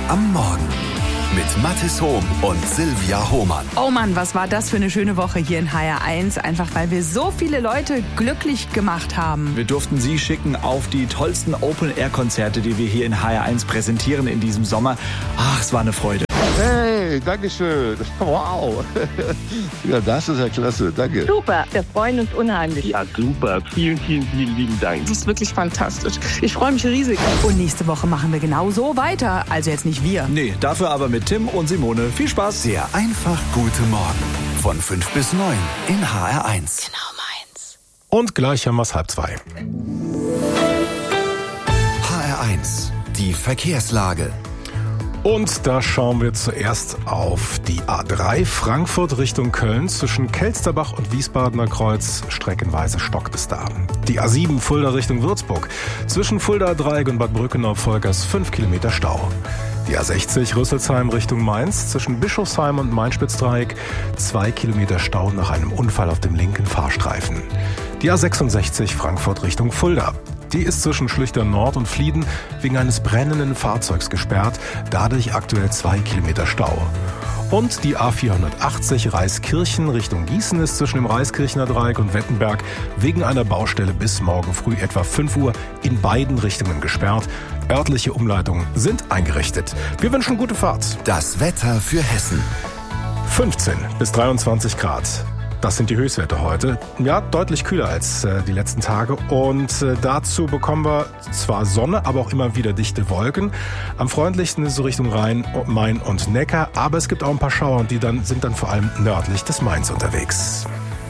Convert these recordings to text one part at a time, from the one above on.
am Morgen mit Mathis Hohm und Silvia Hohmann. Oh Mann, was war das für eine schöne Woche hier in HR1. Einfach weil wir so viele Leute glücklich gemacht haben. Wir durften Sie schicken auf die tollsten Open-Air-Konzerte, die wir hier in HR1 präsentieren in diesem Sommer. Ach, es war eine Freude. Hey, danke schön. Wow. Ja, das ist ja klasse. Danke. Super, wir freuen uns unheimlich. Ja, super. Vielen, vielen, vielen lieben Dank. Das ist wirklich fantastisch. Ich freue mich riesig. Und nächste Woche machen wir genau so weiter. Also jetzt nicht wir. Nee, dafür aber mit Tim und Simone. Viel Spaß. Der einfach gute Morgen von 5 bis 9 in HR1. Genau meins. Und gleich haben wir es 1:30. HR1, die Verkehrslage. Und da schauen wir zuerst auf die A3 Frankfurt Richtung Köln. Zwischen Kelsterbach und Wiesbadener Kreuz streckenweise stockt es da. Die A7 Fulda Richtung Würzburg. Zwischen Fulda Dreieck und Bad Brückenau-Volkers 5 Kilometer Stau. Die A60 Rüsselsheim Richtung Mainz. Zwischen Bischofsheim und Main-Spitz-Dreieck 2 Kilometer Stau nach einem Unfall auf dem linken Fahrstreifen. Die A66 Frankfurt Richtung Fulda. Die ist zwischen Schlüchtern Nord und Flieden wegen eines brennenden Fahrzeugs gesperrt, dadurch aktuell 2 Kilometer Stau. Und die A480 Reiskirchen Richtung Gießen ist zwischen dem Reiskirchener Dreieck und Wettenberg wegen einer Baustelle bis morgen früh etwa 5 Uhr in beiden Richtungen gesperrt. Örtliche Umleitungen sind eingerichtet. Wir wünschen gute Fahrt. Das Wetter für Hessen. 15 bis 23 Grad. Das sind die Höchstwerte heute. Ja, deutlich kühler als die letzten Tage. Und dazu bekommen wir zwar Sonne, aber auch immer wieder dichte Wolken. Am freundlichsten ist so Richtung Rhein, Main und Neckar. Aber es gibt auch ein paar Schauer und die sind dann vor allem nördlich des Mains unterwegs.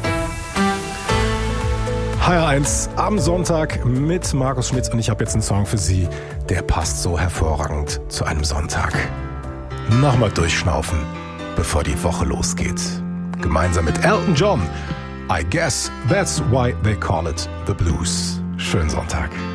HR1 am Sonntag mit Markus Schmitz. Und ich habe jetzt einen Song für Sie, der passt so hervorragend zu einem Sonntag. Nochmal durchschnaufen, bevor die Woche losgeht. Gemeinsam mit Elton John. I guess that's why they call it the blues. Schönen Sonntag.